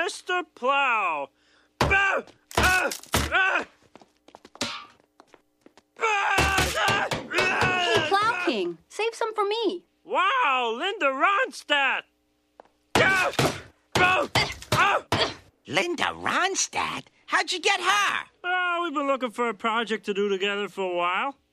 Mr. Plow. Hey, Plow King, save some for me. Wow, Linda Ronstadt. Linda Ronstadt? How'd you get her? We've been looking for a project to do together for a while.